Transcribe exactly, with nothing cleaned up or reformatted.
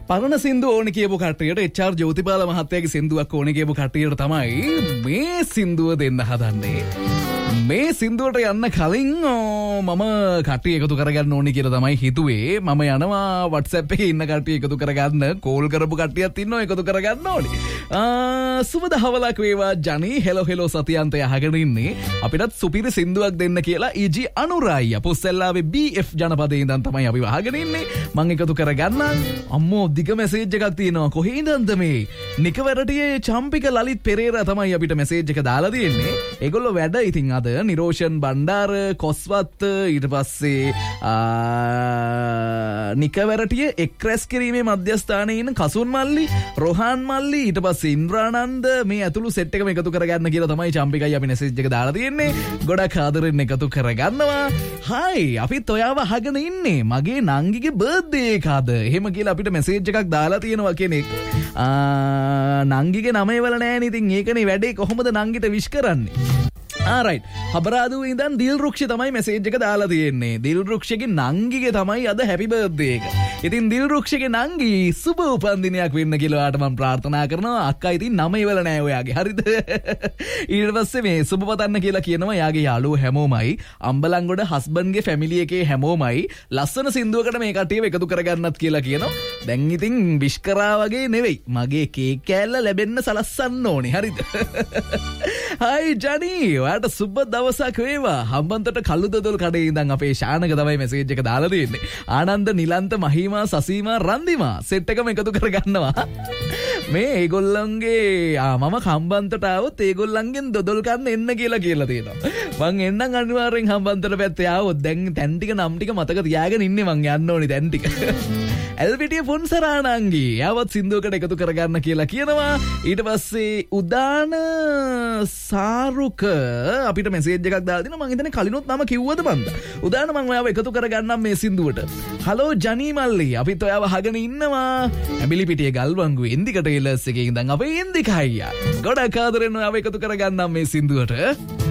පරණ සින්දු ඕනි කියපු කට්ටියට එච්.ආර්. ජෝතිපාල මහත්තයාගේ සින්දුවක් ඕනි කියපු කට්ටියට තමයි මේ සින්දුව දෙන්න හදන්නේ. මේ සින්දුවට යන්න කලින් මම කට්ටිය එකතු කරගන්න ඕනි කියලා තමයි හිතුවේ. මම යනවා WhatsApp එකේ ඉන්න කට්ටිය එකතු කරගන්න. කෝල් කරපු කට්ටියත් ඉන්නවා එකතු කරගන්න ඕනි. සුබ දහවලක් වේවා ජනී. හෙලෝ හෙලෝ සතියන්තය අහගෙන ඉන්නේ. අපිටත් සුපිරි සින්දුවක් දෙන්න කියලා ඊජි අනුරායි පුස්සෙල්ලාවේ බී එෆ් ජනපදයේ ඉඳන් තමයි අපි අහගෙන ඉන්නේ. මම එකතු කරගන්නම්. අම්මෝ දිග මැසේජ් එකක් තියෙනවා. කොහේ ඉඳන්ද මේ? නිකවරටියේ චම්පික ලලිත් පෙරේරා තමයි අපිට මැසේජ් එක දාලා තියෙන්නේ. ඒගොල්ලෝ වැඩ ඉතින් අද නිරෝෂන් බණ්ඩාර කොස්වත් ඊට පස්සේ නිකවරටියේ එක්රැස් කිරීමේ මධ්‍යස්ථානයේ ඉන්න කසුන් මල්ලි, රොහාන් මල්ලි, ඊට පස්සේ ඉන්ද්‍රානන්ද මේ ඇතුළු සෙට් එකම එකතු කරගන්න කියලා තමයි චම්පිකයි අපි මැසේජ් එක දාලා තියෙන්නේ. ගොඩක් ආදරෙන් එකතු කරගන්නවා. හයි අපිත් ඔයාව අහගෙන ඉන්නේ. මගේ නංගිගේ බර්ත්ඩේ එකද? එහෙම කියලා අපිට මැසේජ් එකක් දාලා තියෙනවා කෙනෙක්. නංගිගේ නමේ වල නෑනේ. ඉතින් ඒකනේ වැඩේ. කොහොමද නංගිට විශ් කරන්නේ? ආරයිට් හබරාදුවේ ඉඳන් දිල් රුක්ෂි තමයි මැසේජ් එක දාලා තියෙන්නේ. දිල් රුක්ෂිගේ නංගිගේ තමයි අද හැපි බර්ත්ඩේ එක. ඉතින් දිල් රුක්ෂිගේ නංගි සුබ උපන්දිනයක් වෙන්න කියලා ඔයාට මම ප්‍රාර්ථනා කරනවා. අක්කා ඉතින් නම ඉවල නෑ ඔයාගේ. හරිද? ඊට පස්සේ මේ සුබ පතන්න කියලා කියනවා යාගේ යාළුවෝ හැමෝමයි, අම්බලන්ගොඩ හස්බන්ඩ්ගේ ෆැමිලි එකේ හැමෝමයි ලස්සන සින්දුවකට මේ කට්ටියව එකතු කරගන්නත් කියලා කියනවා. දැන් ඉතින් විශ් කරා වගේ නෙවෙයි. මගේ කේක් කෑල්ල ලැබෙන්න සලස්සන්න ඕනේ. හරිද? හයි ජනී ඔයාට සුබ දවසක් වේවා. හම්බන්තොට කළුදොදොල් කඩේ ඉඳන් අපේ ශානක තමයි මැසේජ් එක දාලා තියෙන්නේ. ආනන්ද, නිලන්ත, මහීමා, සසීමා, රන්දිමා සෙට් එකම එකතු කරගන්නවා. මේ ඒගොල්ලන්ගේ මම හම්බන්තොට ආවොත් ඒගොල්ලන්ගෙන් දොදොල් කන්න එන්න කියලා කියලා තියෙනවා. මං එන්නම් අනිවාර්යෙන් හම්බන්තොට පැත්තේ ආවොත්. දැන් තැන් ටික නම් ටික මතක තියාගෙන ඉන්නේ. මං යන්න ඕනි තැන් ටික. එල්විටිය පොන්සරානංගි යවත් සින්දුවකට එකතු කරගන්න කියලා කියනවා. ඊට පස්සේ උදාන සාරුක අපිට මැසේජ් එකක් දාලා දිනවා. මං හිතන්නේ කලිනුත් නම කිව්වද බන්ද? උදාන මං ඔයාව එකතු කරගන්නම් මේ සින්දුවට. හලෝ ජනී මල්ලි අපිත් ඔයාව අහගෙන ඉන්නවා. ඇඹිලිපිටිය ගල්වංගු එන්දිකට එලස් එකේ ඉඳන් අපේ එන්දික අයියා. ගොඩක් ආදරෙන් ඔයාව එකතු කරගන්නම් මේ සින්දුවට.